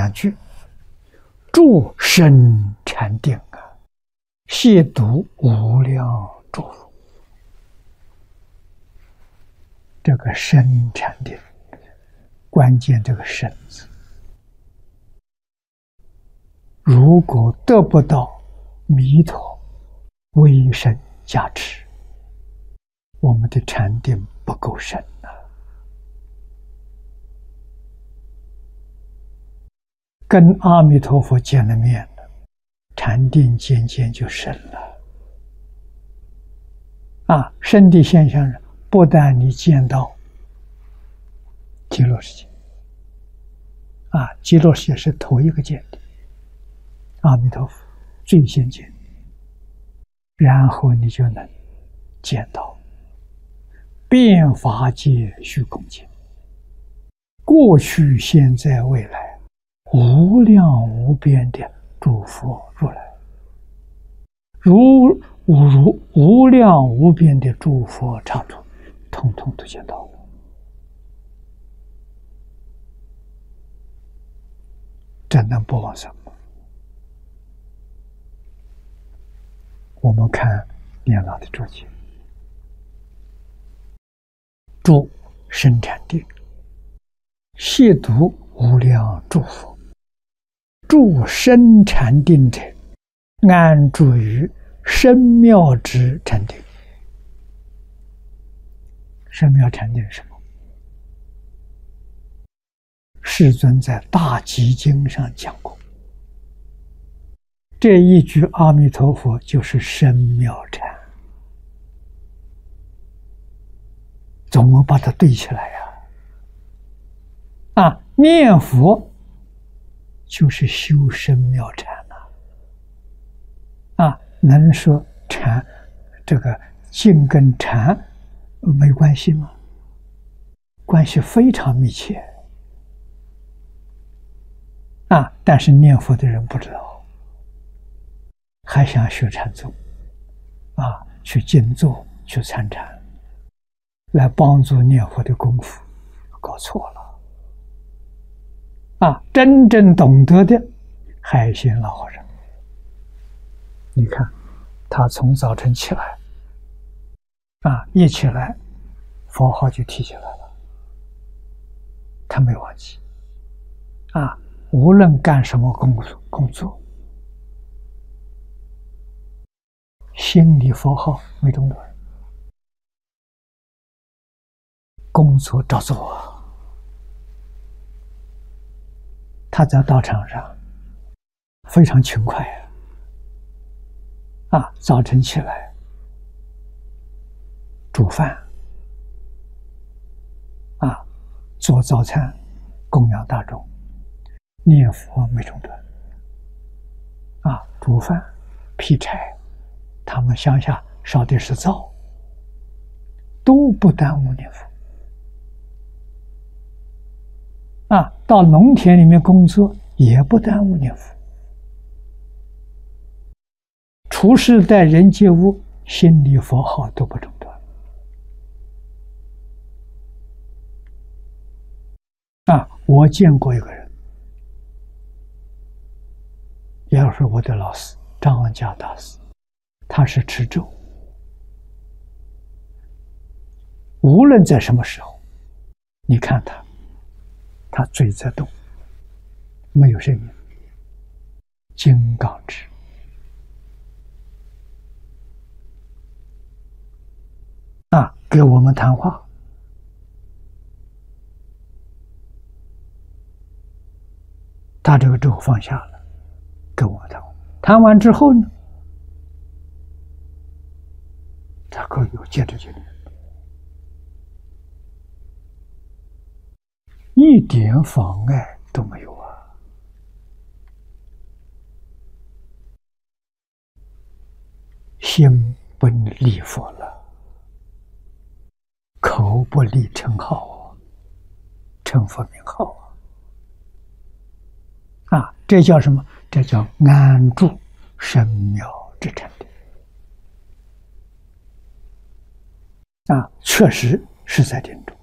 2句：住深禅定啊，细读无量诸佛。这个深禅定，关键这个深字，如果得不到弥陀威神加持，我们的禅定不够深啊。跟阿弥陀佛见了面了，禅定渐渐就深了。深的现象是，不但你见到极乐世界，极乐世界是头一个见的，阿弥陀佛最先见，然后你就能见到遍法界虚空界，过去、现在、未来，无量无边的诸佛如来，无量无边的诸佛刹土，统统都见到了。这能不往生吗？我们看念老的注解：住深禅定，细读无量诸佛。住深禅定者，安住于深妙之禅定。深妙禅定是什么？世尊在《大集经》上讲过，这一句阿弥陀佛就是深妙禅。怎么把它对起来呀？念佛就是修深妙禅能说禅这个静跟禅没关系吗？关系非常密切但是念佛的人不知道，还想学禅宗去静坐去参禅，来帮助念佛的功夫，搞错了真正懂得的海鲜老和尚，你看他从早晨起来一起来佛号就提起来了，他没忘记无论干什么工作，心里佛号没中断，工作照做他在道场上非常勤快早晨起来煮饭做早餐供养大众，念佛没中断煮饭劈柴，他们乡下烧的是灶，都不耽误念佛到农田里面工作也不耽误念佛，处事待人接物，心里佛号都不中断我见过一个人，也是我的老师张文嘉大师，他是持咒，无论在什么时候，你看他嘴在动，没有声音，金刚智给我们谈话，他这个咒放下了，跟我谈话，谈完之后呢，他可以接着去念，一点妨碍都没有心不立佛了，口不立称号称佛名号这叫什么？这叫安住深妙之禅定确实是在定中。